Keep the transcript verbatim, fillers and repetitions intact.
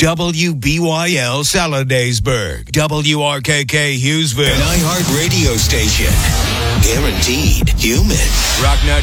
W B Y L Saladaysburg, W R K K Hughesville, an iHeart radio station. Guaranteed human. Rocknut